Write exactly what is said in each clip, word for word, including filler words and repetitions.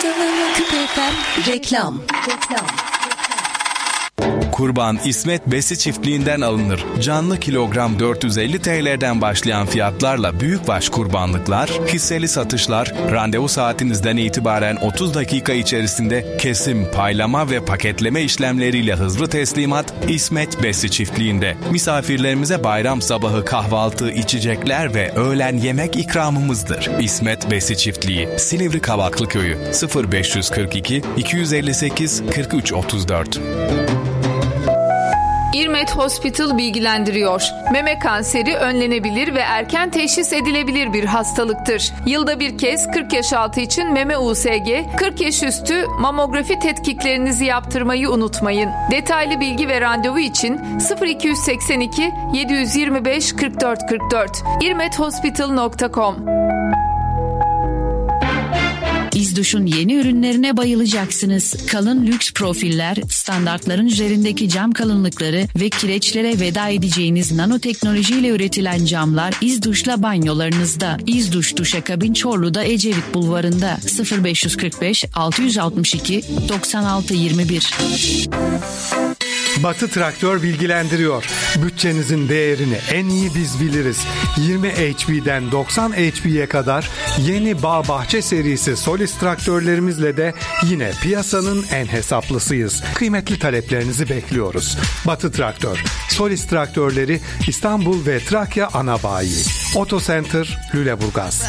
Küpe F M reklam. Reklam. Kurban İsmet Besi çiftliğinden alınır. Canlı kilogram dört yüz elli Türk lira'dan başlayan fiyatlarla büyükbaş kurbanlıklar, hisseli satışlar, randevu saatinizden itibaren otuz dakika içerisinde kesim, paylama ve paketleme işlemleriyle hızlı teslimat İsmet Besi çiftliğinde. Misafirlerimize bayram sabahı kahvaltı, içecekler ve öğlen yemek ikramımızdır. İsmet Besi çiftliği, Silivri Kavaklı Köyü, sıfır beş kırk iki iki yüz elli sekiz kırk üç otuz dört. İrmet Hospital bilgilendiriyor. Meme kanseri önlenebilir ve erken teşhis edilebilir bir hastalıktır. Yılda bir kez kırk yaş altı için meme U S G, kırk yaş üstü mamografi tetkiklerinizi yaptırmayı unutmayın. Detaylı bilgi ve randevu için sıfır iki seksen iki yedi yüz yirmi beş kırk dört kırk dört irmet hospital nokta com. İzduş'un yeni ürünlerine bayılacaksınız. Kalın lüks profiller, standartların üzerindeki cam kalınlıkları ve kireçlere veda edeceğiniz nanoteknolojiyle üretilen camlar İzduş'la banyolarınızda. İzduş Duşakabin Çorlu'da Ecevit Bulvarı'nda sıfır beş kırk beş altı yüz altmış iki doksan altı yirmi bir. Batı Traktör bilgilendiriyor. Bütçenizin değerini en iyi biz biliriz. yirmi H P'den doksan H P'ye kadar yeni Bağ Bahçe serisi Solis traktörlerimizle de yine piyasanın en hesaplısıyız. Kıymetli taleplerinizi bekliyoruz. Batı Traktör, Solis traktörleri İstanbul ve Trakya ana bayi. Auto Center, Lüleburgaz.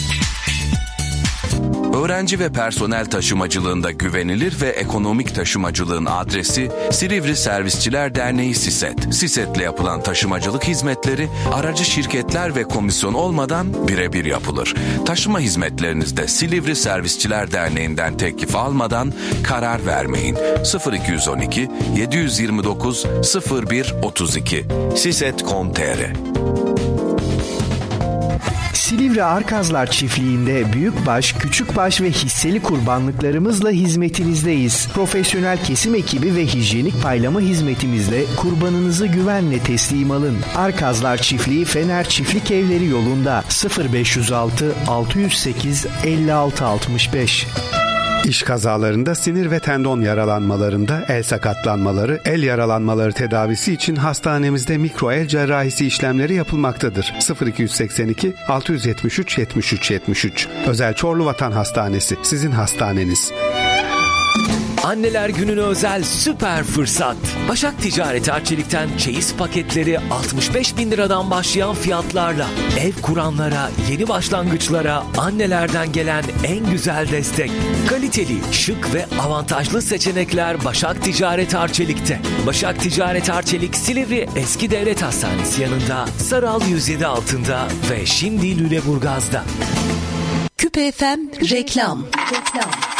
Öğrenci ve personel taşımacılığında güvenilir ve ekonomik taşımacılığın adresi Silivri Servisçiler Derneği SİSET. SİSET'le yapılan taşımacılık hizmetleri aracı şirketler ve komisyon olmadan birebir yapılır. Taşıma hizmetlerinizde Silivri Servisçiler Derneği'nden teklif almadan karar vermeyin. sıfır iki on iki yedi yüz yirmi dokuz sıfır bir otuz iki siset nokta com nokta tr. Silivri Arkazlar Çiftliği'nde büyükbaş, küçükbaş ve hisseli kurbanlıklarımızla hizmetinizdeyiz. Profesyonel kesim ekibi ve hijyenik paylama hizmetimizle kurbanınızı güvenle teslim alın. Arkazlar Çiftliği Fener Çiftlik Evleri yolunda sıfır beş altı altı yüz sekiz elli altı altmış beş. İş kazalarında, sinir ve tendon yaralanmalarında, el sakatlanmaları, el yaralanmaları tedavisi için hastanemizde mikro el cerrahisi işlemleri yapılmaktadır. sıfır iki seksen iki altı yüz yetmiş üç yetmiş üç yetmiş üç. Özel Çorlu Vatan Hastanesi, sizin hastaneniz. Anneler Günü'ne özel süper fırsat. Başak Ticaret Arçelik'ten çeyiz paketleri altmış beş bin liradan başlayan fiyatlarla ev kuranlara, yeni başlangıçlara annelerden gelen en güzel destek. Kaliteli, şık ve avantajlı seçenekler Başak Ticaret Arçelik'te. Başak Ticaret Arçelik Silivri Eski Devlet Hastanesi yanında, Saral yüz yedi altında ve şimdi Lüleburgaz'da. Küpe F M reklam. Reklam.